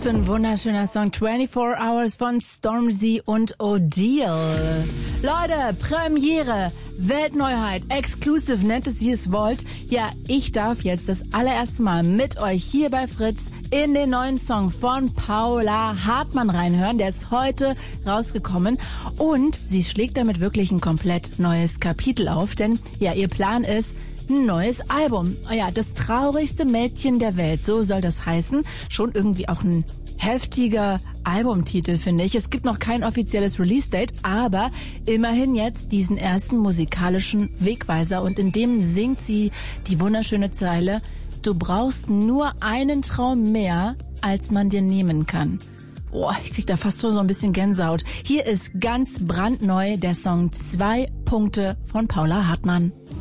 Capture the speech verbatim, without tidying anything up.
für ein wunderschöner Song. vierundzwanzig Hours von Stormzy und Odile. Leute, Premiere, Weltneuheit, Exclusive, nennt es wie es wollt. Ja, ich darf jetzt das allererste Mal mit euch hier bei Fritz in den neuen Song von Paula Hartmann reinhören. Der ist heute rausgekommen und sie schlägt damit wirklich ein komplett neues Kapitel auf, denn ja, ihr Plan ist ein neues Album. Oh ja, das traurigste Mädchen der Welt, so soll das heißen. Schon irgendwie auch ein heftiger Albumtitel, finde ich. Es gibt noch kein offizielles Release-Date, aber immerhin jetzt diesen ersten musikalischen Wegweiser und in dem singt sie die wunderschöne Zeile: Du brauchst nur einen Traum mehr, als man dir nehmen kann. Oh, ich krieg da fast so ein bisschen Gänsehaut. Hier ist ganz brandneu der Song Zwei Punkte von Paula Hartmann.